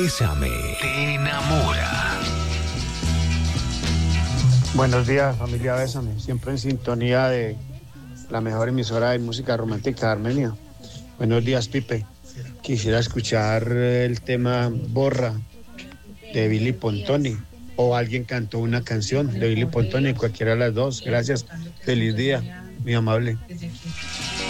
Bésame, te enamora. Buenos días, familia Bésame. Siempre en sintonía de la mejor emisora de música romántica de Armenia. Buenos días, Pipe. Quisiera escuchar el tema Borra de Billy Pontoni. O alguien cantó una canción de Billy Pontoni, cualquiera de las dos. Gracias. Feliz día, muy amable.